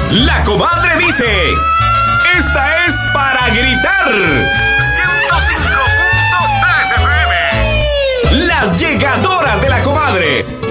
La comadre dice: esta es para gritar. 105.3 FM. Las llegadoras de la comadre.